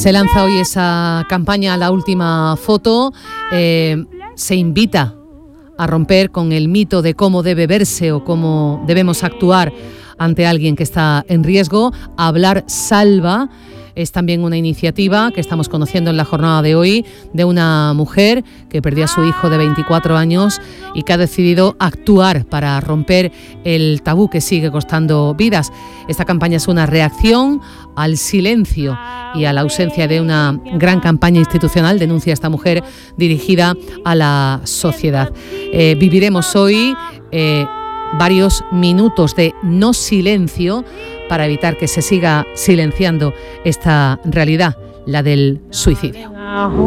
Se lanza hoy esa campaña La Última Foto. Se invita a romper con el mito de cómo debe verse o cómo debemos actuar ante alguien que está en riesgo. Hablar salva. Es también una iniciativa que estamos conociendo en la jornada de hoy de una mujer que perdió a su hijo de 24 años y que ha decidido actuar para romper el tabú que sigue costando vidas. Esta campaña es una reacción al silencio y a la ausencia de una gran campaña institucional, denuncia esta mujer, dirigida a la sociedad. Viviremos hoy varios minutos de no silencio para evitar que se siga silenciando esta realidad, la del suicidio.